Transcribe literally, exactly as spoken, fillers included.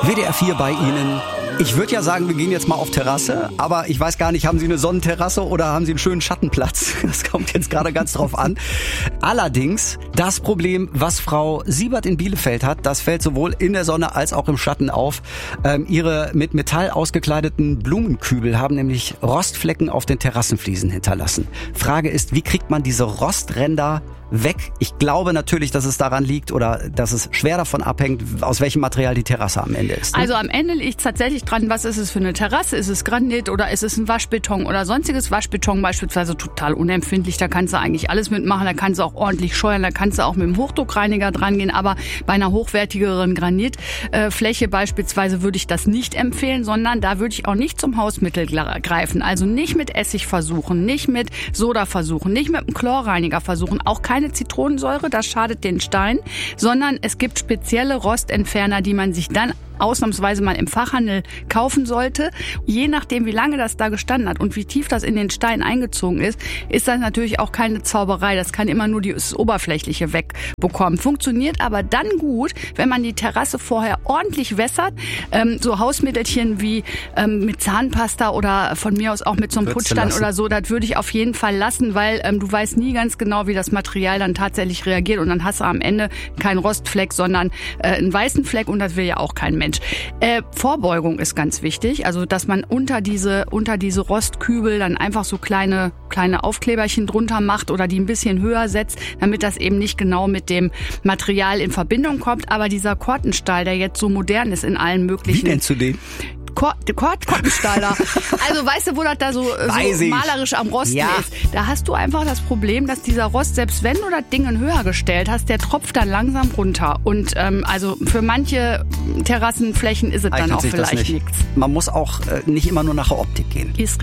W D R vier bei Ihnen. Ich würde ja sagen, wir gehen jetzt mal auf Terrasse, aber ich weiß gar nicht, haben Sie eine Sonnenterrasse oder haben Sie einen schönen Schattenplatz? Das kommt jetzt gerade ganz drauf an. Allerdings, das Problem, was Frau Siebert in Bielefeld hat, das fällt sowohl in der Sonne als auch im Schatten auf. Ähm, ihre mit Metall ausgekleideten Blumenkübel haben nämlich Rostflecken auf den Terrassenfliesen hinterlassen. Frage ist, wie kriegt man diese Rostränder weg? Ich glaube natürlich, dass es daran liegt oder dass es schwer davon abhängt, aus welchem Material die Terrasse am Ende ist. Ne? Also am Ende liegt es tatsächlich dran, was ist es für eine Terrasse? Ist es Granit oder ist es ein Waschbeton oder sonstiges? Waschbeton beispielsweise total unempfindlich, da kannst du eigentlich alles mitmachen, da kannst du auch ordentlich scheuern, da kannst du auch mit dem Hochdruckreiniger dran gehen, aber bei einer hochwertigeren Granitfläche beispielsweise würde ich das nicht empfehlen, sondern da würde ich auch nicht zum Hausmittel greifen. Also nicht mit Essig versuchen, nicht mit Soda versuchen, nicht mit einem Chlorreiniger versuchen, auch keine Zitronensäure, das schadet den Stein, sondern es gibt spezielle Rostentferner, die man sich dann ausnahmsweise mal im Fachhandel kaufen sollte. Je nachdem, wie lange das da gestanden hat und wie tief das in den Stein eingezogen ist, ist das natürlich auch keine Zauberei. Das kann immer nur das Oberflächliche wegbekommen. Funktioniert aber dann gut, wenn man die Terrasse vorher ordentlich wässert. Ähm, so Hausmittelchen wie ähm, mit Zahnpasta oder von mir aus auch mit so einem Putzstein oder so, das würde ich auf jeden Fall lassen, weil ähm, du weißt nie ganz genau, wie das Material dann tatsächlich reagiert und dann hast du am Ende keinen Rostfleck, sondern äh, einen weißen Fleck und das will ja auch kein Mensch. Äh, Vorbeugung ist ganz wichtig, also dass man unter diese unter diese Rostkübel dann einfach so kleine kleine Aufkleberchen drunter macht oder die ein bisschen höher setzt, damit das eben nicht genau mit dem Material in Verbindung kommt. Aber dieser Kortenstahl, der jetzt so modern ist in allen möglichen... Wie nennst du den? Kortenstahl da. Also weißt du, wo das da so, so malerisch am Rosten ja. ist? Da hast du einfach das Problem, dass dieser Rost, selbst wenn du das Ding höher gestellt hast, der tropft dann langsam runter. Und ähm, also für manche Terrassenflächen ist es dann auch vielleicht nichts. Man muss auch äh, nicht immer nur nach der Optik gehen. Ist